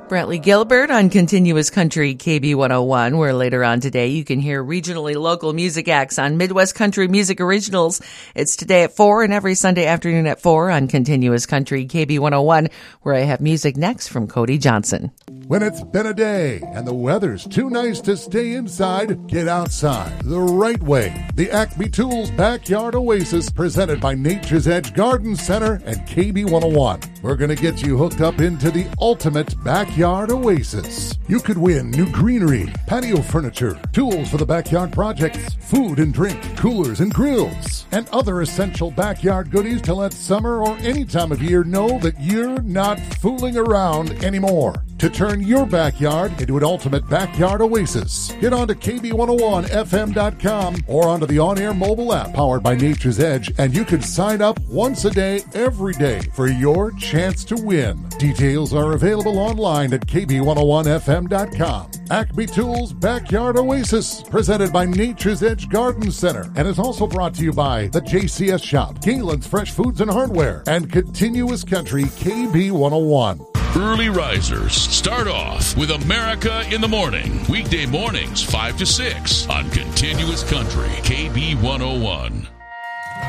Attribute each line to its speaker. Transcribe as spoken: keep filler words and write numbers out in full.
Speaker 1: Brantley Gilbert on Continuous Country K B one oh one, where later on today you can hear regionally local music acts on Midwest Country Music Originals. It's today at four and every Sunday afternoon at four on Continuous Country K B one oh one, where I have music next from Cody Johnson.
Speaker 2: When it's been a day and the weather's too nice to stay inside, get outside the right way. The Acme Tools Backyard Oasis, presented by Nature's Edge Garden Center and K B one oh one. We're going to get you hooked up into the ultimate backyard oasis. You could win new greenery, patio furniture, tools for the backyard projects, food and drink, coolers and grills, and other essential backyard goodies to let summer or any time of year know that you're not fooling around anymore. To turn your backyard into an ultimate backyard oasis, get on to K B one oh one F M dot com or onto the on-air mobile app powered by Nature's Edge, and you can sign up once a day, every day, for your chance to win. Details are available online at K B one oh one F M dot com. Acme Tools Backyard Oasis, presented by Nature's Edge Garden Center, and is also brought to you by the J C S Shop, Galen's Fresh Foods and Hardware, and Continuous Country K B one oh one.
Speaker 3: Early risers start off with America in the Morning. Weekday mornings, five to six on Continuous Country, K B one oh one.